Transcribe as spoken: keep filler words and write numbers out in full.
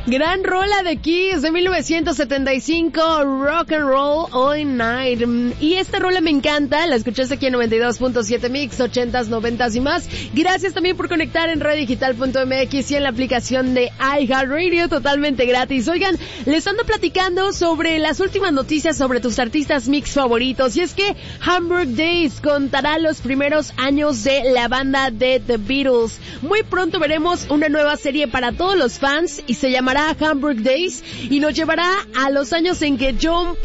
Gran rola de Kiss de mil novecientos setenta y cinco, Rock and Roll All Night. Y esta rola me encanta, la escuchaste aquí en noventa y dos punto siete Mix, ochentas, noventas y más. Gracias también por conectar en radio digital punto m x y en la aplicación de iHeartRadio, totalmente gratis. Oigan, les ando platicando sobre las últimas noticias sobre tus artistas mix favoritos. Y es que Hamburg Days contará los primeros años de la banda de The Beatles. Muy pronto veremos una nueva serie para todos los fans y se llamará Hamburg Days y nos llevará a los años en que John